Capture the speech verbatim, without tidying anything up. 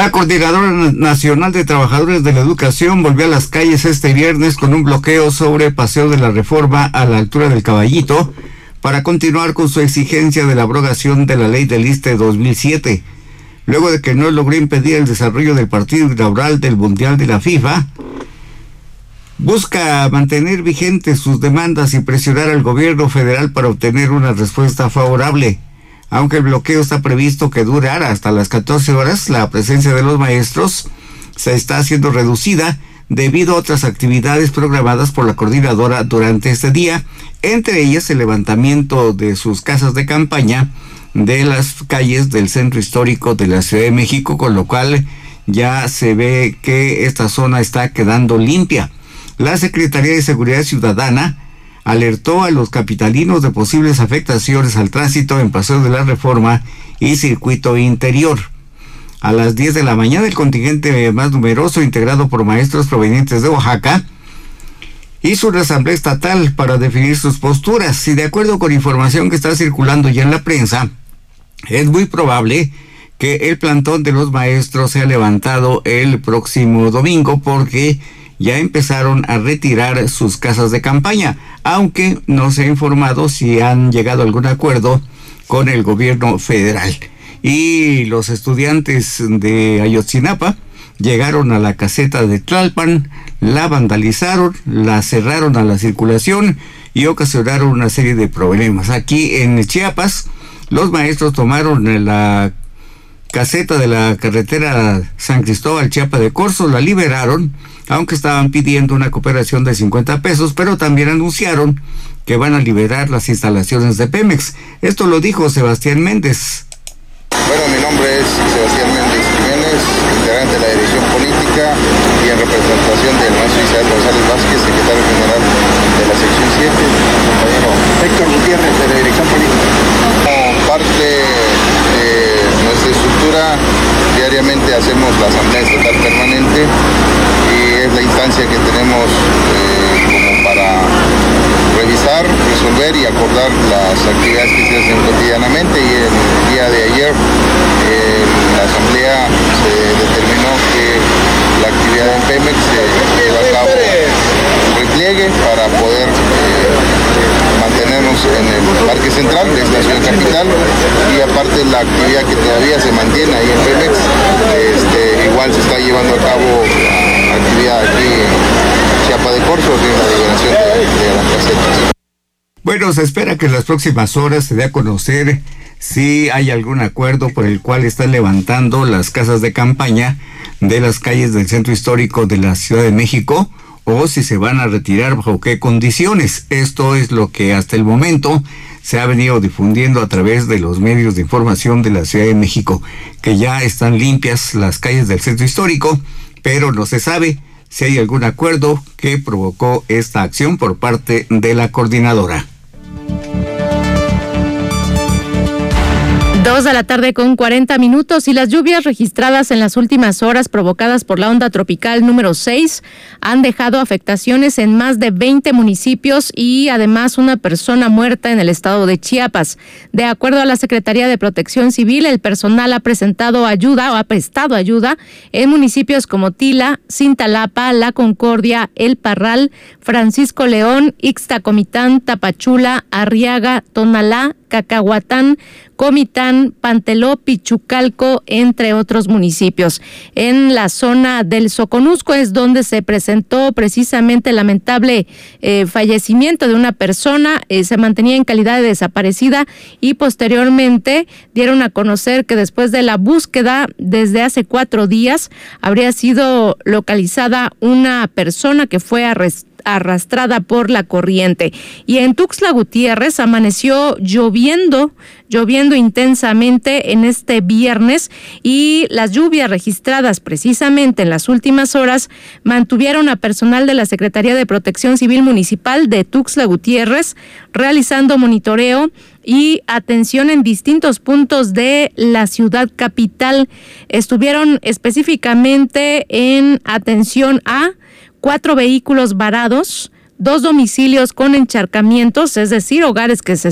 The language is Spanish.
La Coordinadora Nacional de Trabajadores de la Educación volvió a las calles este viernes con un bloqueo sobre Paseo de la Reforma a la altura del Caballito para continuar con su exigencia de la abrogación de la ley del ISSSTE dos mil siete. Luego de que no logró impedir el desarrollo del partido inaugural del Mundial de la FIFA, busca mantener vigentes sus demandas y presionar al gobierno federal para obtener una respuesta favorable. Aunque el bloqueo está previsto que durará hasta las catorce horas, la presencia de los maestros se está haciendo reducida debido a otras actividades programadas por la coordinadora durante este día, entre ellas el levantamiento de sus casas de campaña de las calles del centro histórico de la Ciudad de México, con lo cual ya se ve que esta zona está quedando limpia. La Secretaría de Seguridad Ciudadana alertó a los capitalinos de posibles afectaciones al tránsito en Paseo de la Reforma y Circuito Interior. A las diez de la mañana, el contingente más numeroso, integrado por maestros provenientes de Oaxaca, hizo una asamblea estatal para definir sus posturas, y de acuerdo con información que está circulando ya en la prensa, es muy probable que el plantón de los maestros sea levantado el próximo domingo, porque ya empezaron a retirar sus casas de campaña, aunque no se ha informado si han llegado a algún acuerdo con el gobierno federal. Y los estudiantes de Ayotzinapa llegaron a la caseta de Tlalpan, la vandalizaron, la cerraron a la circulación y ocasionaron una serie de problemas. Aquí en Chiapas, los maestros tomaron la caseta de la carretera San Cristóbal Chiapa de Corzo, la liberaron, aunque estaban pidiendo una cooperación de cincuenta pesos, pero también anunciaron que van a liberar las instalaciones de Pemex. Esto lo dijo Sebastián Méndez. Bueno, mi nombre es Sebastián Méndez Jiménez, integrante de la Dirección Política y en representación del maestro Isabel González Vázquez, secretario general de la sección siete, compañero Héctor Gutiérrez de la Dirección Política. Como parte de nuestra estructura, diariamente hacemos la Asamblea Estatal Permanente y es la instancia que tenemos eh, como para revisar, resolver y acordar las actividades que se hacen cotidianamente. Y el día de ayer eh, la Asamblea se determinó que la actividad en Pemex se lleva a cabo un repliegue para poder eh, mantenernos en el Parque Central de esta ciudad capital, y aparte la actividad que todavía se mantiene ahí en Pemex, este, igual se está llevando a cabo la actividad aquí en Chiapa de Corzo, que es la liberación de, de las casetas. Bueno, se espera que en las próximas horas se dé a conocer si hay algún acuerdo por el cual están levantando las casas de campaña de las calles del centro histórico de la Ciudad de México, o si se van a retirar, bajo qué condiciones. Esto es lo que hasta el momento se ha venido difundiendo a través de los medios de información de la Ciudad de México, que ya están limpias las calles del centro histórico, pero no se sabe si hay algún acuerdo que provocó esta acción por parte de la coordinadora. Dos de la tarde con cuarenta minutos, y las lluvias registradas en las últimas horas provocadas por la onda tropical número seis han dejado afectaciones en más de veinte municipios y además una persona muerta en el estado de Chiapas. De acuerdo a la Secretaría de Protección Civil, el personal ha presentado ayuda o ha prestado ayuda en municipios como Tila, Cintalapa, La Concordia, El Parral, Francisco León, Ixtacomitán, Tapachula, Arriaga, Tonalá, Cacahuatán, Comitán, Panteló, Pichucalco, entre otros municipios. En la zona del Soconusco es donde se presentó precisamente el lamentable eh, fallecimiento de una persona. Eh, se mantenía en calidad de desaparecida y posteriormente dieron a conocer que después de la búsqueda desde hace cuatro días habría sido localizada una persona que fue arrestada arrastrada por la corriente. Y en Tuxtla Gutiérrez amaneció lloviendo, lloviendo intensamente en este viernes, y las lluvias registradas precisamente en las últimas horas mantuvieron a personal de la Secretaría de Protección Civil Municipal de Tuxtla Gutiérrez realizando monitoreo y atención en distintos puntos de la ciudad capital. Estuvieron específicamente en atención a cuatro vehículos varados, dos domicilios con encharcamientos, es decir, hogares que se